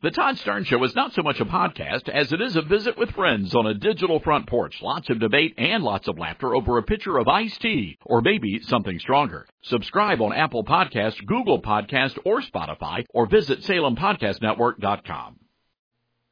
The Todd Stern Show is not so much a podcast as it is a visit with friends on a digital front porch. Lots of debate and lots of laughter over a pitcher of iced tea, or maybe something stronger. Subscribe on Apple Podcasts, Google Podcasts, or Spotify, or visit SalemPodcastNetwork.com.